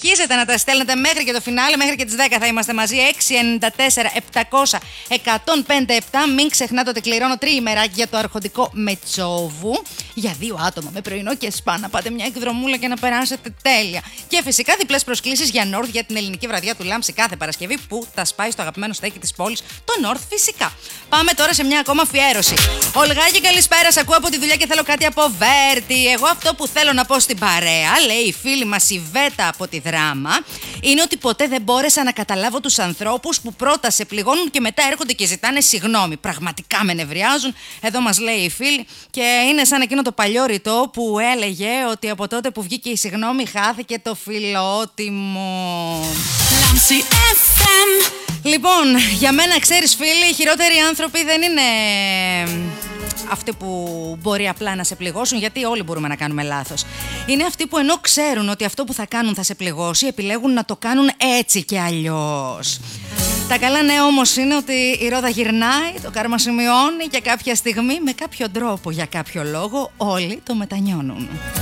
συνεχίζετε να τα στέλνετε μέχρι και το φινάλε, μέχρι και τις 10 θα είμαστε μαζί. 694-700-1057. Μην ξεχνάτε ότι κληρώνω τριημεράκι για το αρχοντικό Μετσόβου για 2 άτομα με πρωινό και σπα. Να πάτε μια εκδρομούλα και να περάσετε τέλεια. Και φυσικά διπλές προσκλήσεις για North για την ελληνική βραδιά του Λάμψη κάθε Παρασκευή που θα σπάει στο αγαπημένο στέκι της πόλης, το North φυσικά. Πάμε τώρα σε μια ακόμα αφιέρωση. Ολγάκη, καλησπέρα. Σ' ακούω από τη δουλειά και θέλω κάτι από Βέρτη. Εγώ αυτό που θέλω να πω στην παρέα, λέει η φίλη μας η Βέτα από τη Δράμα, είναι ότι ποτέ δεν μπόρεσα να καταλάβω τους ανθρώπους που πρώτα σε πληγώνουν και μετά έρχονται και ζητάνε συγγνώμη. Πραγματικά με νευριάζουν. Εδώ μας λέει η φίλη, και είναι σαν εκείνο το παλιό ρητό που έλεγε ότι από τότε που βγήκε η συγγνώμη χάθηκε το φιλότιμο. Λάμψη FM. Λοιπόν, για μένα, ξέρεις φίλοι, οι χειρότεροι άνθρωποι δεν είναι αυτοί που μπορεί απλά να σε πληγώσουν, γιατί όλοι μπορούμε να κάνουμε λάθος. Είναι αυτοί που ενώ ξέρουν ότι αυτό που θα κάνουν θα σε πληγώσει, επιλέγουν να το κάνουν έτσι και αλλιώς. Τα καλά νέα όμως είναι ότι η ρόδα γυρνάει, το κάρμα σημειώνει και κάποια στιγμή με κάποιο τρόπο, για κάποιο λόγο, όλοι το μετανιώνουν.